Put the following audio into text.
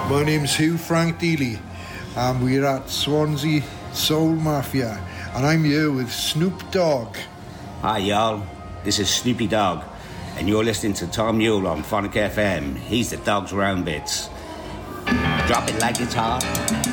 My name's Hugh Frank Dealey, and we're at Swansea Soul Mafia, and I'm here with Snoop Dogg. Hi, y'all. This is Snoopy Dogg, and you're listening to Tom Mule on Phonic FM. He's the dog's round bits. Drop it like it's hot.